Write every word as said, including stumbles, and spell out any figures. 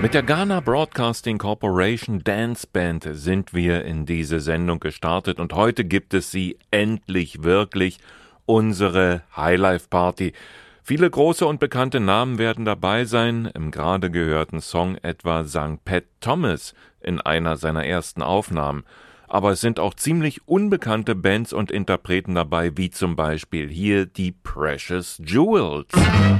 Mit der Ghana Broadcasting Corporation Dance Band sind wir in diese Sendung gestartet und heute gibt es sie endlich wirklich, unsere Highlife Party. Viele große und bekannte Namen werden dabei sein. Im gerade gehörten Song etwa sang Pat Thomas in einer seiner ersten Aufnahmen. Aber es sind auch ziemlich unbekannte Bands und Interpreten dabei, wie zum Beispiel hier die Precious Jewels.